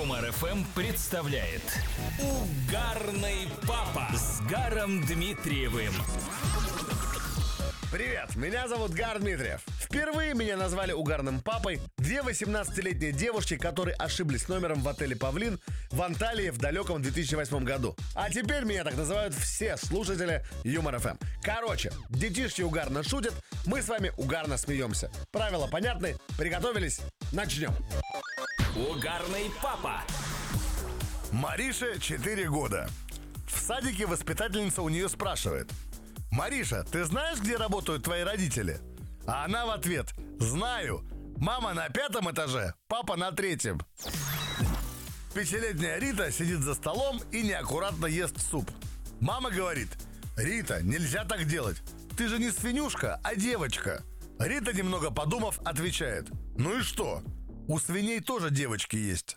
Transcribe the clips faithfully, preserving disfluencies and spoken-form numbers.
Юмор эф эм представляет Угарный папа с Гаром Дмитриевым. Привет, меня зовут Гар Дмитриев. Впервые меня назвали угарным папой две восемнадцатилетние девушки, которые ошиблись номером в отеле «Павлин» в Анталии в далеком две тысячи восьмом году. А теперь меня так называют все слушатели Юмор эф эм. Короче, детишки угарно шутят, мы с вами угарно смеемся. Правила понятны, приготовились, начнем. Угарный папа. Марише четыре года. В садике воспитательница у нее спрашивает: «Мариша, ты знаешь, где работают твои родители?» А она в ответ: «Знаю. Мама на пятом этаже, папа на третьем». Пятилетняя Рита сидит за столом и неаккуратно ест суп. Мама говорит: «Рита, нельзя так делать. Ты же не свинюшка, а девочка». Рита, немного подумав, отвечает: «Ну и что? У свиней тоже девочки есть».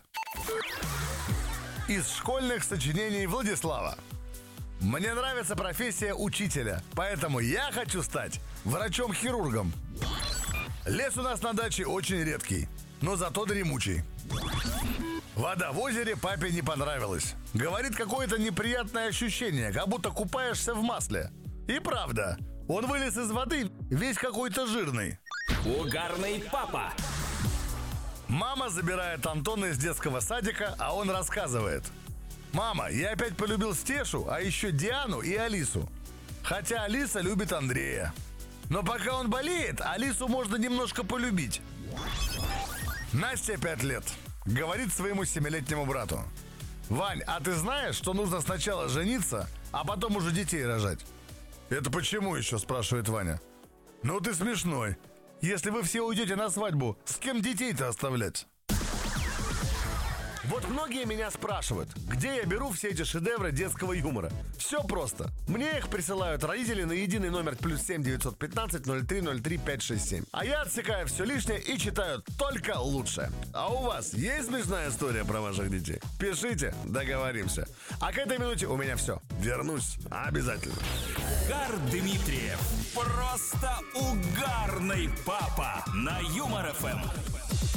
Из школьных сочинений Владислава. Мне нравится профессия учителя, поэтому я хочу стать врачом-хирургом. Лес у нас на даче очень редкий, но зато дремучий. Вода в озере папе не понравилась. Говорит, какое-то неприятное ощущение, как будто купаешься в масле. И правда, он вылез из воды весь какой-то жирный. Угарный папа. Мама забирает Антона из детского садика, а он рассказывает: «Мама, я опять полюбил Стешу, а еще Диану и Алису. Хотя Алиса любит Андрея. Но пока он болеет, Алису можно немножко полюбить». Настя, пять лет, говорит своему семилетнему брату: «Вань, а ты знаешь, что нужно сначала жениться, а потом уже детей рожать?» «Это почему еще?» – спрашивает Ваня. «Ну ты смешной. Если вы все уйдете на свадьбу, с кем детей-то оставлять?» Вот многие меня спрашивают, где я беру все эти шедевры детского юмора. Все просто. Мне их присылают родители на единый номер плюс семь девятьсот пятнадцать ноль три ноль три пять шесть семь. А я отсекаю все лишнее и читаю только лучшее. А у вас есть смешная история про ваших детей? Пишите, договоримся. А к этой минуте у меня все. Вернусь обязательно. Гар Дмитриев. Просто угарный папа на Юмор эф эм.